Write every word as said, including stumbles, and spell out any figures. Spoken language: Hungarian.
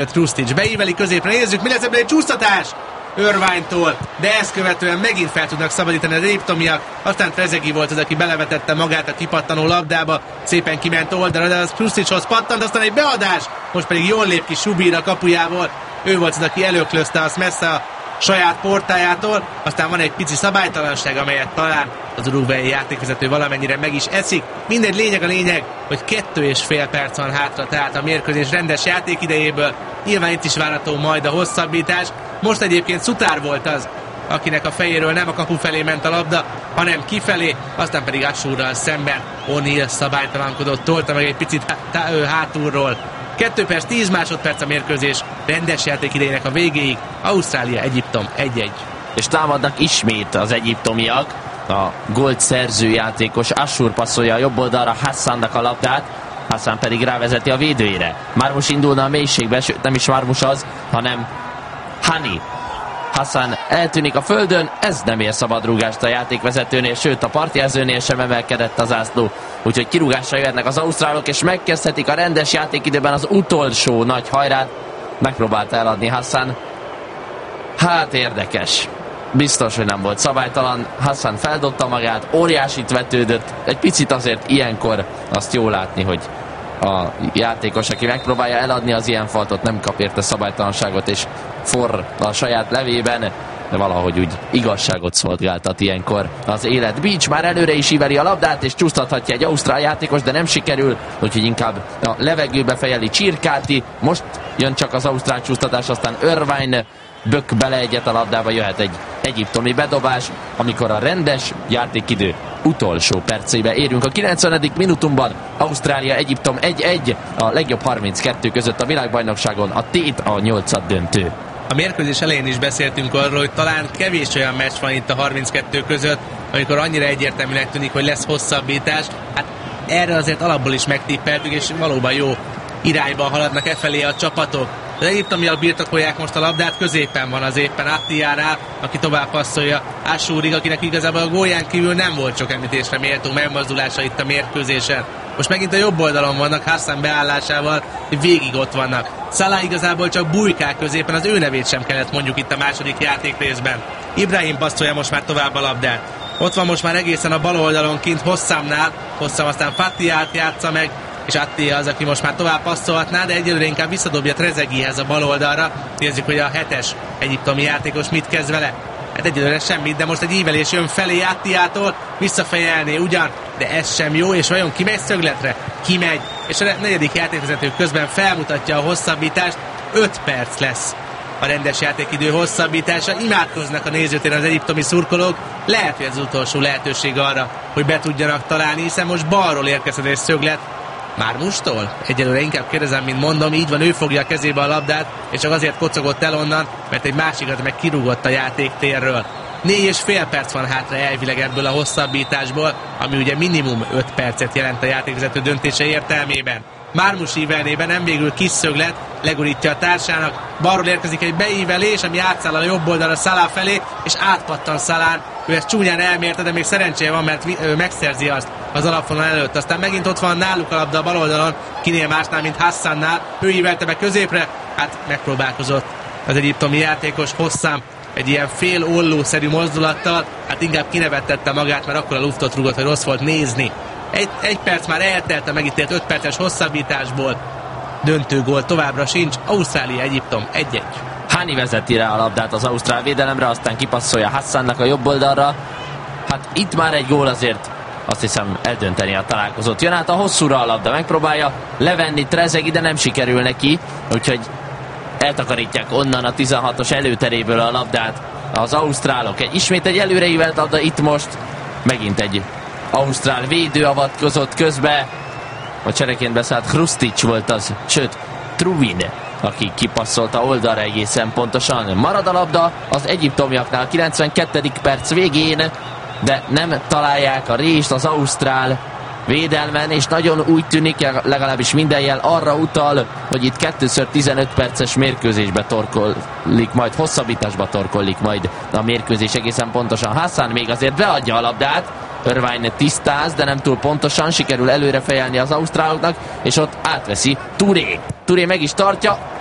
Krustic beíveli középre, nézzük, mi lesz ebből, egy csúsztatás Irvine-tól, de ezt követően megint fel tudnak szabadítani az egyiptomiak, aztán Trezeguet volt az, aki belevetette magát a kipattanó labdába, szépen kiment oldalra, de az Krustichoz pattant, aztán egy beadás, most pedig jól lép ki Subir a kapujából, ő volt az, aki előklözte azt messze a saját portájától, aztán van egy pici szabálytalanság, amelyet talán az uruguayi játékvezető valamennyire meg is eszik. Mindegy, lényeg a lényeg, hogy kettő és fél perc van hátra, tehát a mérkőzés rendes játékidejéből. Nyilván itt is várható majd a hosszabbítás. Most egyébként Sutar volt az, akinek a fejéről nem a kapu felé ment a labda, hanem kifelé, aztán pedig Assurral szemben O'Neal szabálytalankodott, tolta meg egy picit há- hátulról. kettő perc, tíz másodperc a mérkőzés rendes játékidejének a végéig. Ausztrália, Egyiptom egy-egy. És támadnak ismét az egyiptomiak. A gólt szerző játékos Assur passzolja a jobb oldalra Hassannak a labdát, Hassan pedig rávezeti a védőjére. Marmus indulna a mélységbe, sőt nem is Marmus az, hanem Hani. Hassan eltűnik a földön, ez nem ér szabadrúgást a játékvezetőnél, sőt a partjelzőnél sem emelkedett az zászló. Úgyhogy kirúgásra jöhetnek az ausztrálok, és megkezdhetik a rendes játékidőben az utolsó nagy hajrát. Megpróbálta eladni Hassan. Hát érdekes. Biztos, hogy nem volt szabálytalan. Hassan feldobta magát, óriásit vetődött. Egy picit azért ilyenkor azt jó látni, hogy a játékos, aki megpróbálja eladni az ilyen faltot, nem kap érte szabálytalanságot, és forr a saját levében, de valahogy úgy igazságot szolgáltat ilyenkor az élet. Beach már előre is íveli a labdát, és csúsztathatja egy ausztrál játékos, de nem sikerül, úgyhogy inkább a levegőbe fejeli Csirkáti. Most jön csak az ausztrál csúsztatás, aztán Irvine bök bele egyet a labdába, jöhet egy egyiptomi bedobás, amikor a rendes játékidő utolsó percébe érünk. A kilencvenedik minutumban Ausztrália, Egyiptom egy-egy, a legjobb harminckettő között a világbajnokságon, a tét a nyolcad döntő. A mérkőzés elején is beszéltünk arról, hogy talán kevés olyan meccs van itt a harminckettő között, amikor annyira egyértelműnek tűnik, hogy lesz hosszabbítás. Hát erre azért alapból is megtippeltük, és valóban jó irányban haladnak e felé a csapatok. Az egyiptomiak birtokolják most a labdát, középen van az éppen Attiánál, aki tovább passzolja Assurig, akinek igazából a gólján kívül nem volt sok említésre méltó megmozdulása itt a mérkőzésen. Most megint a jobb oldalon vannak, Hassan beállásával végig ott vannak. Salah igazából csak bujkál középen, az ő nevét sem kellett mondjuk itt a második játék részben. Ibrahim passzolja most már tovább a labdát. Ott van most már egészen a bal oldalon kint Hossamnál, Hossam aztán Fattiát játsza meg, és Attia az, aki most már tovább passzolhatná, de egyelőre inkább visszadobja Trezeguethez a bal oldalra. Nézzük, hogy a hetes egyiptomi játékos mit kezd vele. Hát egyelőre semmit, de most egy ívelés jön felé Attiától, visszafejelné ugyan, de ez sem jó, és vajon kimegy szögletre? Kimegy, és a negyedik játékvezető közben felmutatja a hosszabbítást, öt perc lesz a rendes játékidő hosszabbítása. Imádkoznak a nézőtéren az egyiptomi szurkolók, lehet, hogy ez az utolsó lehetőség arra, hogy be tudjanak találni, hiszen most balról érkezett egy szöglet. Marmustól? Egyelőre inkább kérdezem, mint mondom, így van, ő fogja a kezébe a labdát, és csak azért kocogott el onnan, mert egy másikat meg kirúgott a játéktérről. Négy és fél perc van hátra elvileg ebből a hosszabbításból, ami ugye minimum öt percet jelent a játékvezető döntése értelmében. Marmus ívelnében nem végül kis szöglet, legurítja a társának, balról érkezik egy beívelés, ami átszáll a jobb oldalra Salah felé, és átpattan Salahn. Ő ezt csúnyán elmérte, de még szerencséje van, mert ő megszerzi azt az alapvonal előtt. Aztán megint ott van náluk a labda a bal oldalon, kinél másnál, mint Hassannál. Ő ívelte be középre, hát megpróbálkozott az egyiptomi játékos Hossam egy ilyen fél ollószerű mozdulattal, hát inkább kinevettette magát, mert akkor a luftot rúgott, hogy rossz volt nézni. Egy, egy perc már eltelt a megítélt öt perces hosszabbításból. Döntő gól továbbra sincs. Ausztrália, Egyiptom egy-egy. Hani vezeti rá a labdát az ausztrál védelemre, aztán kipasszolja Hassannak a jobb oldalra. Hát itt már egy gól azért, azt hiszem, eldönteni a találkozót. Jön át a hosszúra a labda, megpróbálja levenni Trezeguet, de nem sikerül neki, úgyhogy eltakarítják onnan a tizenhatos előteréből a labdát az ausztrálok. Egy, ismét egy előreívelt labda, itt most megint egy ausztrál védő avatkozott közbe. A csereként beszállt Krustic volt az, sőt Truvin, aki kipasszolta oldalra egészen pontosan. Marad a labda az egyiptomiaknál a kilencvenkettedik perc végén, de nem találják a rést az ausztrál védelmen, és nagyon úgy tűnik, legalábbis minden jel arra utal, hogy itt kettőször tizenöt perces mérkőzésbe torkollik, majd hosszabbításba torkollik majd a mérkőzés egészen pontosan. Hassan még azért beadja a labdát, Irvine tisztáz, de nem túl pontosan, sikerül előre fejelni az ausztráloknak, és ott átveszi Touré. Touré meg is tartja,